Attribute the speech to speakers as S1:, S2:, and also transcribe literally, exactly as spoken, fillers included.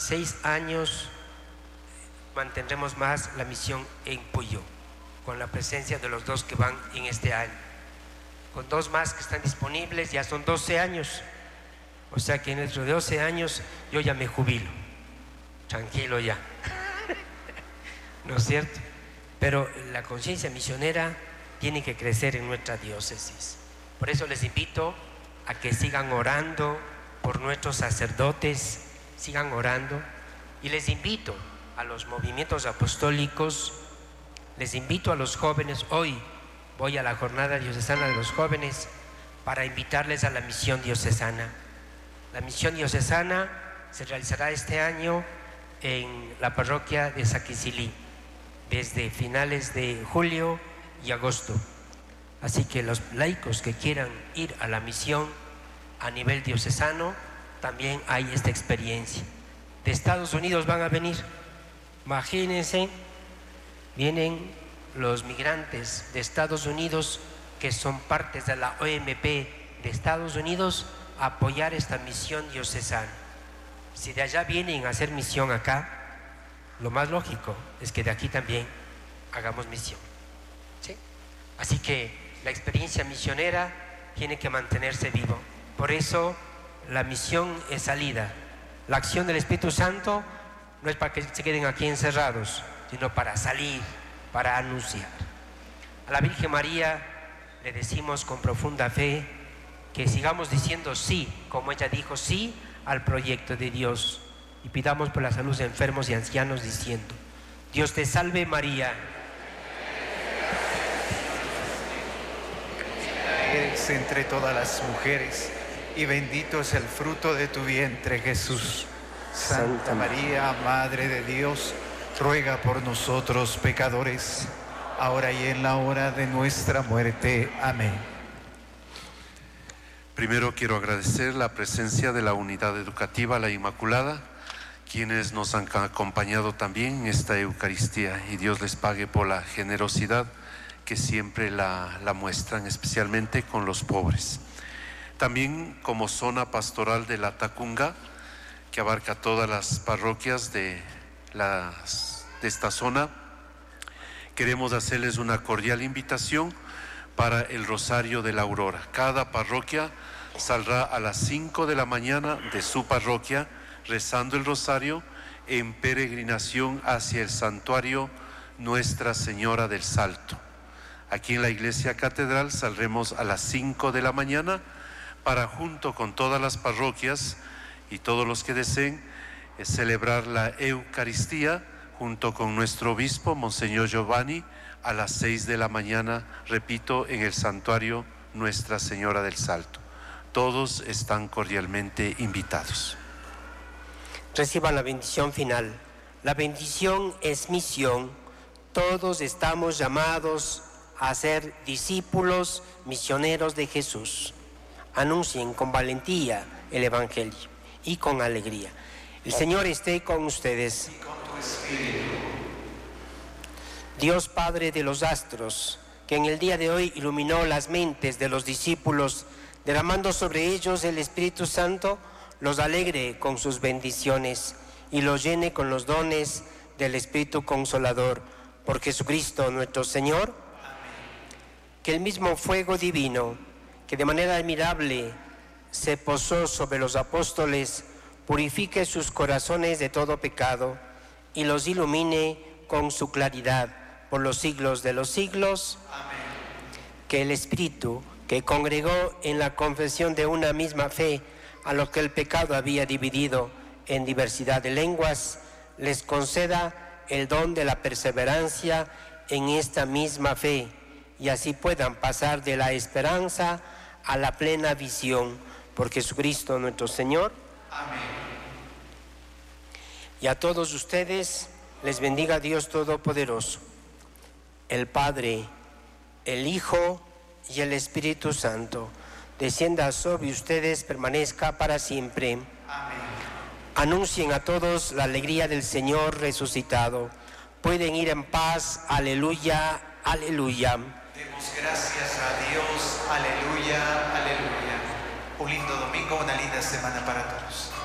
S1: seis años mantendremos más la misión en Puyo, con la presencia de los dos que van en este año. Con dos más que están disponibles ya son doce años. O sea que dentro de doce años yo ya me jubilo. Tranquilo ya. ¿No es cierto? Pero la conciencia misionera tiene que crecer en nuestra diócesis. Por eso les invito a que sigan orando por nuestros sacerdotes, sigan orando. Y les invito a los movimientos apostólicos, les invito a los jóvenes. Hoy voy a la jornada diocesana de los jóvenes para invitarles a la misión diocesana. La misión diocesana se realizará este año en la parroquia de Saquicilí, desde finales de julio y agosto. Así que los laicos que quieran ir a la misión a nivel diocesano, también hay esta experiencia. De Estados Unidos van a venir, imagínense, vienen los migrantes de Estados Unidos que son partes de la O M P de Estados Unidos a apoyar esta misión diocesana. Si de allá vienen a hacer misión acá, lo más lógico es que de aquí también hagamos misión, ¿sí? Así que la experiencia misionera tiene que mantenerse vivo. Por eso la misión es salida. La acción del Espíritu Santo no es para que se queden aquí encerrados, sino para salir, para anunciar. A la Virgen María le decimos con profunda fe que sigamos diciendo sí, como ella dijo sí al proyecto de Dios, y pidamos por la salud de enfermos y ancianos diciendo: Dios te salve María.
S2: Eres entre todas las mujeres y bendito es el fruto de tu vientre, Jesús. Santa María, Madre de Dios, ruega por nosotros pecadores, ahora y en la hora de nuestra muerte. Amén.
S3: Primero quiero agradecer la presencia de la Unidad Educativa La Inmaculada, quienes nos han acompañado también en esta Eucaristía, y Dios les pague por la generosidad que siempre la, la muestran, especialmente con los pobres. También como zona pastoral de la Tacunga, que abarca todas las parroquias de, las, de esta zona, queremos hacerles una cordial invitación para el Rosario de la Aurora. Cada parroquia saldrá a las cinco de la mañana de su parroquia rezando el rosario en peregrinación hacia el santuario Nuestra Señora del Salto. Aquí en la Iglesia Catedral saldremos a las cinco de la mañana para, junto con todas las parroquias y todos los que deseen, celebrar la Eucaristía junto con nuestro obispo, Monseñor Giovanni, a las seis de la mañana, repito, en el santuario Nuestra Señora del Salto. Todos están cordialmente invitados.
S1: Reciban la bendición final. La bendición es misión. Todos estamos llamados a ser discípulos misioneros de Jesús. Anuncien con valentía el Evangelio y con alegría. El Señor esté con ustedes.
S2: Y con tu espíritu.
S1: Dios Padre de los astros, que en el día de hoy iluminó las mentes de los discípulos, derramando sobre ellos el Espíritu Santo, los alegre con sus bendiciones y los llene con los dones del Espíritu Consolador. Por Jesucristo nuestro Señor. Amén. Que el mismo fuego divino, que de manera admirable se posó sobre los apóstoles, purifique sus corazones de todo pecado y los ilumine con su claridad por los siglos de los siglos. Amén. Que el Espíritu que congregó en la confesión de una misma fe a los que el pecado había dividido en diversidad de lenguas, les conceda el don de la perseverancia en esta misma fe, y así puedan pasar de la esperanza a la plena visión. Por Jesucristo nuestro Señor.
S2: Amén.
S1: Y a todos ustedes les bendiga Dios Todopoderoso, el Padre, el Hijo y el Espíritu Santo. Descienda sobre ustedes, permanezca para siempre.
S2: Amén.
S1: Anuncien a todos la alegría del Señor resucitado. Pueden ir en paz. Aleluya, aleluya.
S2: Demos gracias a Dios. Aleluya, aleluya. Un lindo domingo, una linda semana para todos.